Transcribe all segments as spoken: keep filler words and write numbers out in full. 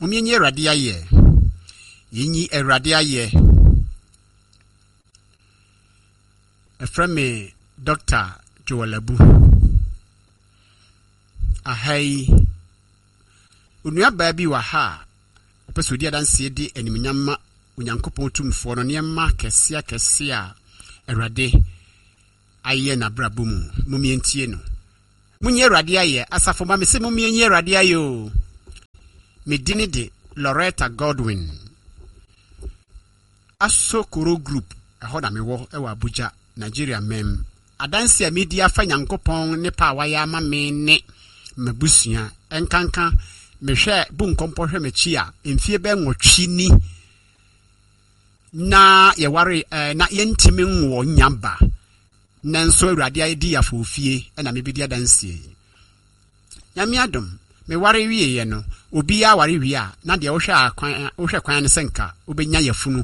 Mumienye radia ye. Yinyi e radia ye. A friend me Doctor Joelabu. Ahai. Unuya baby wa ha. Opesu dia dan siedi eniminyama unyankopon tumfo no niema kesia kesia erade aye na brabo mu mumientie no. Munye radia ye asafo ma me se mumienye radia yo. Me dini de Loretta Godwin. Aso Koro Group eho na me wo e wa Abuja Nigeria mem. Adanse a media fa nyankopon ne pa wa ya ma me ne mabusua enkanka me hwe bu nkompo hwe me chi a emfie be nwotwi ni na ye ware eh, na yentimi nwo nyamba nanso awurade ayedi ya fofie e na me bidia danse nyame adom me ware wie ye no obi ya ware wie a na de wo hwe akwan wo hwe kwan ne senka obenya yafunu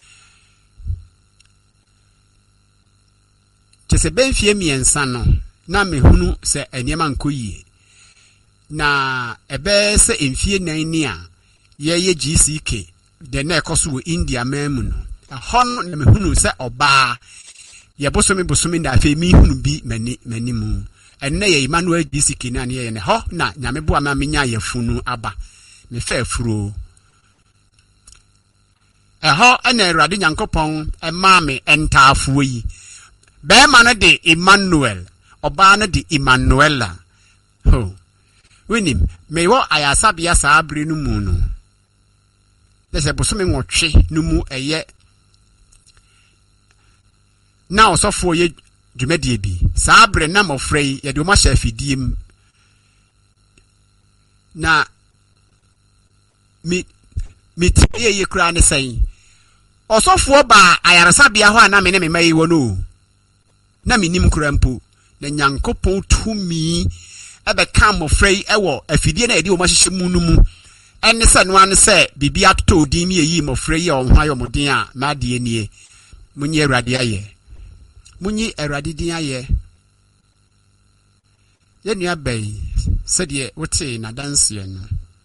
chese benfie miensa no na mehunu se eniema nkoyie na ebe se emfie nan ni a ye ye G C K de na ekoso wo India memu no hon na mehunu se oba ye bosomi bosomi na afi mi hunu bi mani mani mu enne ye Emmanuel G C K na ne ye ne ho na nyame bo ama menya yafunu aba me fa afuro eho ena Awurade Nyankopon e ma me entaafo yi be ma no de Emmanuel oba no de Emmanuela ho winim me wo ayasabia saa abre no mu no dese bosome nwotwe no mu eye na osofo ye dwumadie bi saa abre na mofrei ye de o ma hya fidiem na mi mi tie ye kura ne sai osofo ba ayaresabia ho ana me ne me mai wo no na minim kura mpo na Nyankopon tumi ebe kam ofrei ewo afidie na edi o ma hyehye mu no mu enne se no an se bibia to din mi yi mofrei o hwa yo modin a na de enie munyi Awurade aye munyi Awurade din aye ye nua bai se de wote na danse no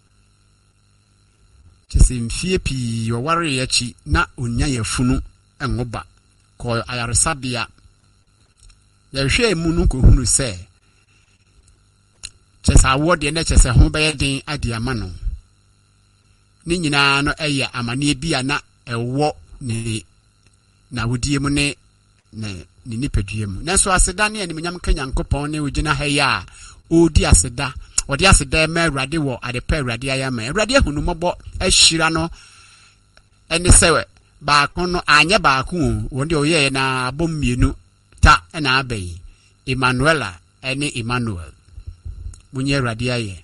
chese mfie pi wo ware ya chi na onya yafunu enwoba ko ayaresabia ya hwe mu no ko hunu se chese awode na chese ho be den ade ama no ni nyina no eye amane bia na ewo ni na wodie mu ne ne ni nipadue mu nanso aseda ne ani munyam ka Nyankopon ne ogina ha ya odi aseda odi aseda ma Awurade wo adepa Awurade ayama Awurade hunu mobo ahira no ene sewe ba kono anye ba ko wonde oye na bommienu ta na abai Emmanuela ene Emmanuel munye Awurade aye